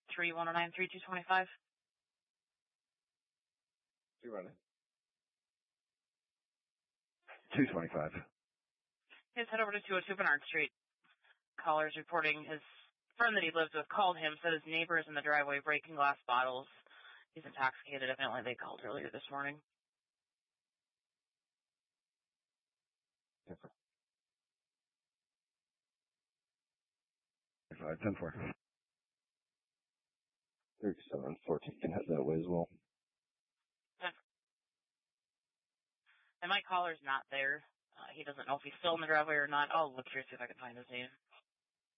3109-3225. You running? 225. He's head over to 202 Bernard Street. Caller's reporting his friend that he lives with called him, said his neighbor is in the driveway breaking glass bottles. He's intoxicated. Evidently they called earlier this morning. Different. 10-4. 3714 can head that way as well. And my caller's not there. He doesn't know if he's still in the driveway or not. I'll look here, see if I can find his name.